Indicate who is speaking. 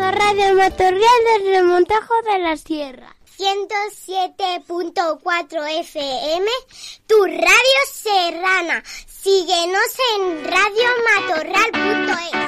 Speaker 1: la Radio Matorral del Remontajo de la Sierra.
Speaker 2: 107.4 FM, tu radio serrana. Síguenos en radiomatorral.es.